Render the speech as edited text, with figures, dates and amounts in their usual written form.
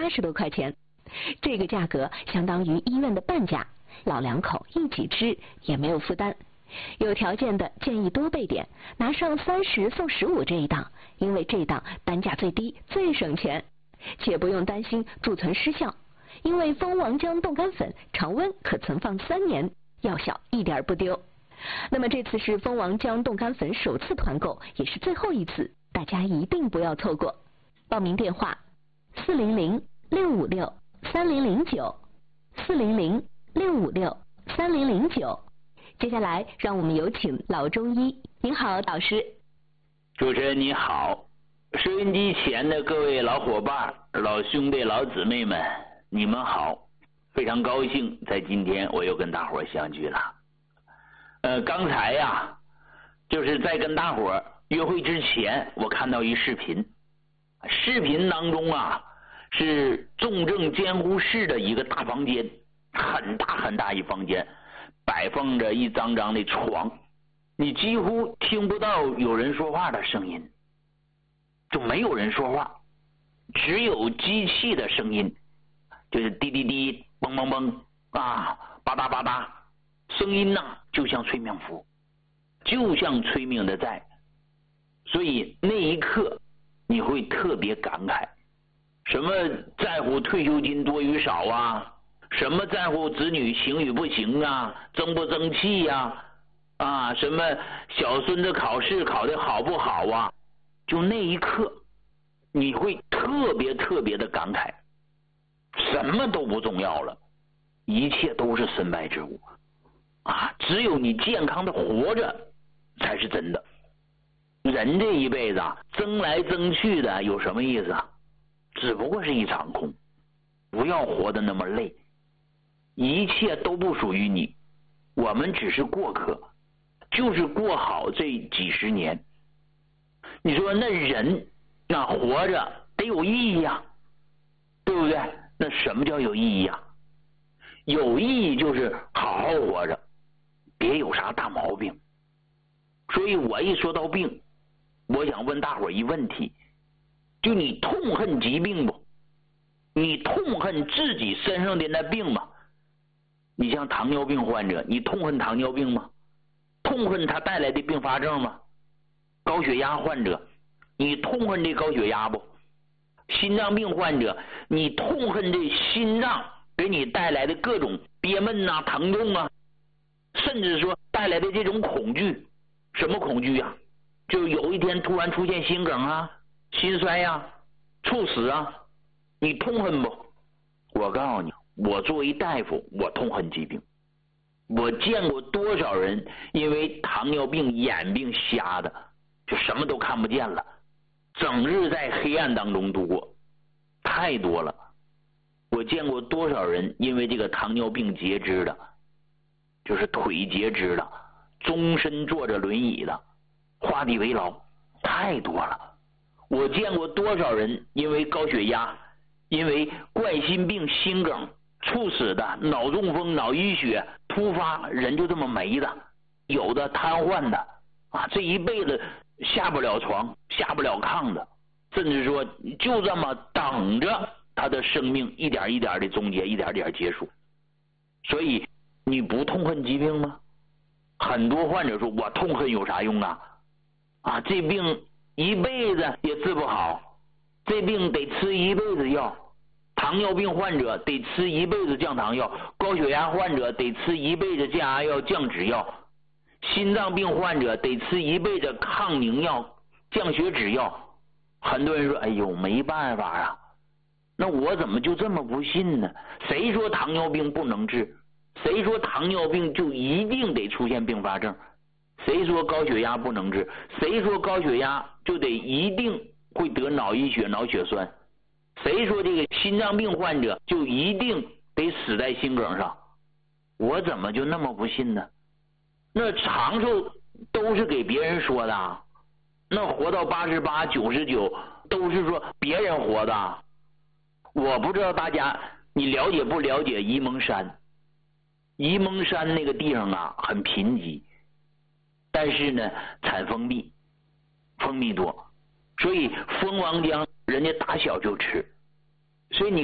80多块钱，这个价格相当于医院的半价，老两口一起吃也没有负担。有条件的建议多备点，拿上30送15这一档，因为这档单价最低最省钱，且不用担心贮存失效，因为蜂王浆冻干粉常温可存放3年，药效一点不丢。那么这次是蜂王浆冻干粉首次团购，也是最后一次，大家一定不要错过。报名电话400-656-3009，400-656-3009。接下来让我们有请老中医。您好，导师。 主持人你好，收音机前的各位老伙伴、老兄弟、老姊妹们，你们好，非常高兴在今天我又跟大伙相聚了。刚才呀，就是在跟大伙约会之前，我看到一视频，视频当中啊是重症监护室的一个大房间，很大很大一房间，摆放着一张张的床，你几乎听不到有人说话的声音，就没有人说话，只有机器的声音，就是滴滴滴、嘣嘣嘣啊、吧嗒吧嗒，声音呢就像催眠符，就像催眠的在，所以那一刻你会特别感慨，什么在乎退休金多与少啊，什么在乎子女行与不行啊，争不争气呀，什么小孙子考试考得好不好啊，就那一刻你会特别特别的感慨，什么都不重要了，一切都是身外之物只有你健康的活着才是真的。人这一辈子争来争去的有什么意思啊？只不过是一场空，不要活得那么累，一切都不属于你，我们只是过客，就是过好这几十年。你说那人活着得有意义啊，对不对？那什么叫有意义啊？有意义就是好好活着，别有啥大毛病。所以我一说到病，我想问大伙一问题，就你痛恨疾病不？你痛恨自己身上的那病吗？你像糖尿病患者，你痛恨糖尿病吗？痛恨它带来的并发症吗？高血压患者，你痛恨这高血压不？心脏病患者，你痛恨这心脏给你带来的各种憋闷疼痛甚至说带来的这种恐惧。什么恐惧啊？就有一天突然出现心梗心衰猝死你痛恨不？我告诉你，我作为大夫，我痛恨疾病。我见过多少人因为糖尿病眼病瞎的，就什么都看不见了，整日在黑暗当中度过，太多了。我见过多少人因为这个糖尿病截肢的，就是腿截肢的，终身坐着轮椅的，画地为牢，太多了。我见过多少人因为高血压，因为冠心病、心梗猝死的，脑中风、脑溢血突发，人就这么没的，有的瘫痪的这一辈子下不了床、下不了炕的，甚至说就这么等着他的生命一点一点的终结，一点点结束。所以你不痛恨疾病吗？很多患者说我痛恨有啥用这病一辈子也治不好，这病得吃一辈子药，糖尿病患者得吃一辈子降糖药，高血压患者得吃一辈子降压药、降脂药，心脏病患者得吃一辈子抗凝药、降血脂药。很多人说哎呦没办法那我怎么就这么不信呢？谁说糖尿病不能治？谁说糖尿病就一定得出现并发症？谁说高血压不能治？谁说高血压就得一定会得脑溢血、脑血栓？谁说这个心脏病患者就一定得死在心梗上？我怎么就那么不信呢？那长寿都是给别人说的那活到88、99都是说别人活的。我不知道大家你了解不了解沂蒙山？沂蒙山那个地方很贫瘠，但是呢产蜂蜜，蜂蜜多，所以蜂王浆人家打小就吃，所以你